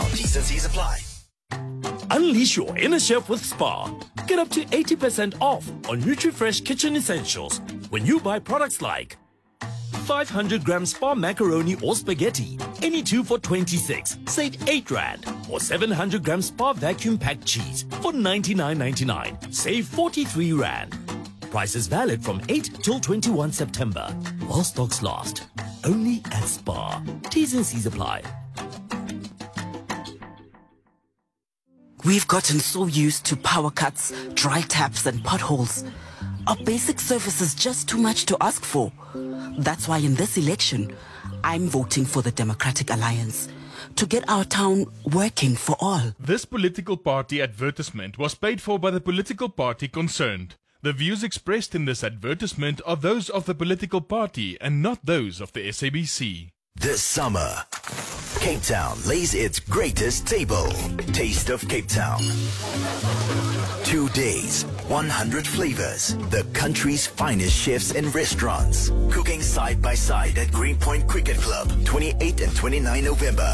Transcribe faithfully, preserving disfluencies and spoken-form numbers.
T's and C's apply. Unleash your inner chef with Spar. Get up to eighty percent off on NutriFresh kitchen essentials when you buy products like five hundred gram Spar macaroni or spaghetti, any two for twenty-six, save eight rand. Or seven hundred gram Spar vacuum packed cheese for ninety-nine ninety-nine, save forty-three rand. Price is valid from eight till twenty-first September, while stocks last. Only at Spar. T's and C's apply. We've gotten so used to power cuts, dry taps and potholes. Are basic services just too much to ask for? That's why in this election, I'm voting for the Democratic Alliance to get our town working for all. This political party advertisement was paid for by the political party concerned. The views expressed in this advertisement are those of the political party and not those of the S A B C. This summer, Cape Town lays its greatest table. Taste of Cape Town. Two days, one hundred flavors. The country's finest chefs and restaurants. Cooking side by side at Greenpoint Cricket Club, twenty-eighth and twenty-ninth November.